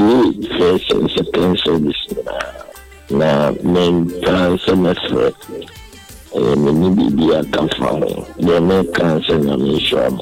first and second service na main semester many bibi akafa the main cancer na me shamo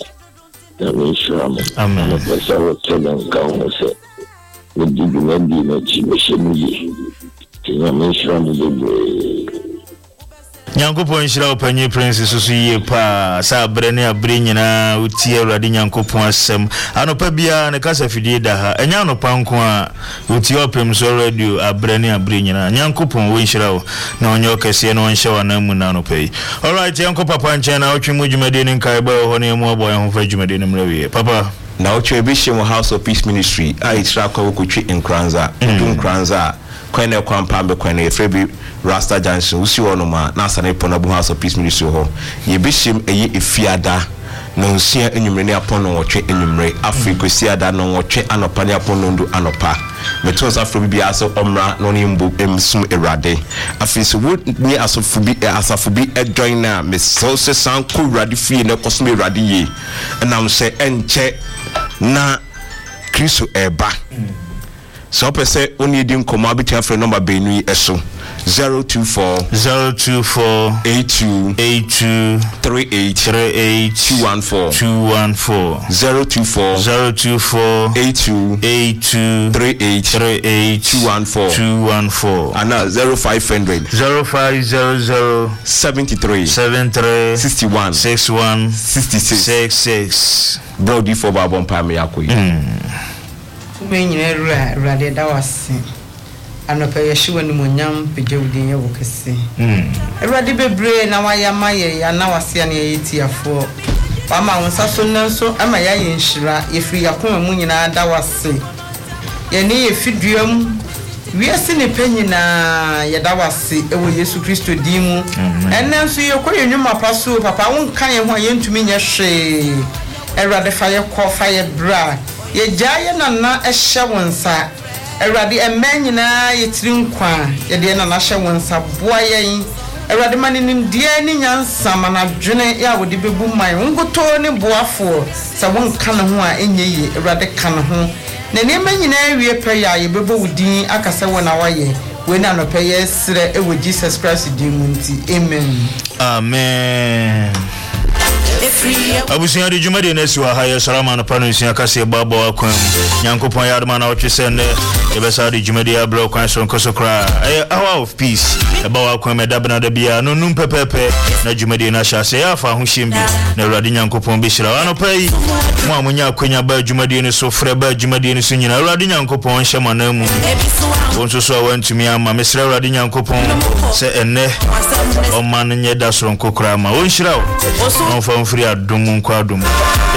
amen pesa wotela nkawo se me dibi na di na chimeshemuje tinya me shamo de Nyankopon shira opanyi prince susu ye pa sa brene abre nyina utie Awurade Nyankopon asem anopa bia ne kasa fidie da ha enya anopa nko a utie opem so radio abrene abre nyina Nyankopon wo shira wo na onyo kese na onhye wana mu na anopa yi. All right, yanko papa nche na otwemu djumade ne nkai ba ho ne mu aboy ho fa djumade ne mrawie papa na otwe bishim House of Peace Ministry a itira kwa wokutwi Nkranza Nkranza kwene kwampa be kwene efrebi Rasta Junction usi wono ma na asane pona bu House of Peace Ministry ho ye bishim eyi efiada na nsia enwumre ne apono wotwe enwumre Africa siada no wotwe anopa ne apono ndu anopa metos afro bi aso omra no ne mbu emsum erade afisi wo ni asafu bi join na me so se san ko erade fie ne kosome erade ye na am se enche na Kristo eba so pese oni di nkomo abiti afre number benu eso 024 82 38 214 024 82 38 214 and 0500 73 61 66 Brody for Babon Pami Akui. Many rather that was anopa yeshiwa ni munyam pejewudi ye wokese erade bebre na waya maye ya na wase na yiti afo mama wonsa so nanso ama ya yenhira efiri yakoma mu nyina da wase ye ne yefiduam wiase ne panyina ye da wase ewo Yesu Kristo dimu enenso ye koyenwuma paso papa wonkan ye ho yentumi nye hwe erade fa ye kofa ye bra ye jaye na ehye wonsa Eradi emenyina yetiri nkwa yede na nahye wonsa boa yen eradi manim die ni nyansa mana dwene ya wodi bebu man ngoto ne boafo sa wonka ne ho a enye eradi ka ne ho na ne menyina awie pe ya ye bebo wudin akase wona waye we na no pe ye sre ewo Jesus Christ di munti amen Abusia de Jumade Neswa Haya Salama na pano isia kase babo akwan Nyankopon yadma na otwesende ebesa de Jumade ablo kwan so nkosokra hour of peace eba akwan medabna da bia no num pepepe na Jumade na hyase ya fa ho hyembi na Awurade Nyankopon be hyira ano pai mo amunya akwanya ba Jumade ne so frɛ ba Jumade ne so nyina Awurade Nyankopon hyɛ manamu wonso so awantumi ama mesra Awurade Nyankopon se enne o man nye da so nkokra ma won hyira wo on fa free adum nkwa adum